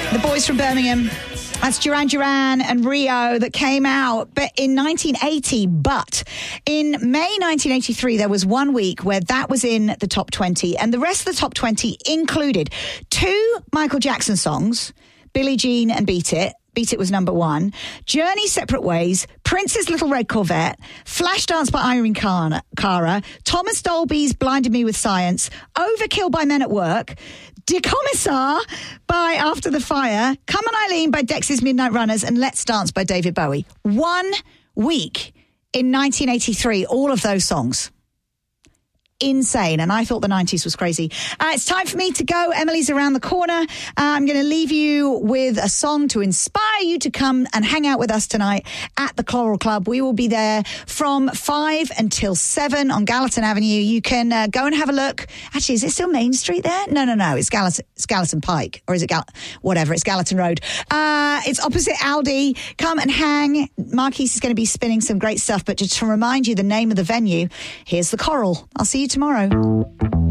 The boys from Birmingham. That's Duran Duran and Rio that came out in 1980. But in May 1983, there was 1 week where that was in the top 20. And the rest of the top 20 included 2 Michael Jackson songs, Billie Jean and Beat It. Beat It was number 1. Journey, Separate Ways, Prince's Little Red Corvette, Flashdance by Irene Cara, Thomas Dolby's Blinded Me with Science, Overkill by Men at Work, De Commissar by After the Fire, Come On Eileen by Dexys Midnight Runners, and Let's Dance by David Bowie. 1 week in 1983, all of those songs. Insane. And I thought the 90s was crazy. It's time for me to go. Emily's around the corner. I'm going to leave you with a song to inspire you to come and hang out with us tonight at the Coral Club. We will be there from 5 until 7 on Gallatin Avenue. You can go and have a look. Actually, is it still Main Street there? No. It's Gallatin Pike. Or is it whatever? It's Gallatin Road. It's opposite Aldi. Come and hang. Marquis is going to be spinning some great stuff. But just to remind you the name of the venue, here's the Coral. I'll see you tomorrow.